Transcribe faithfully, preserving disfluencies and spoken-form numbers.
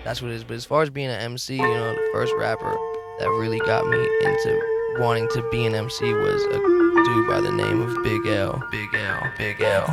That's what it is. But as far as being an M C, you know, the first rapper that really got me into wanting to be an M C was a dude by the name of Big L. Big L. Big L.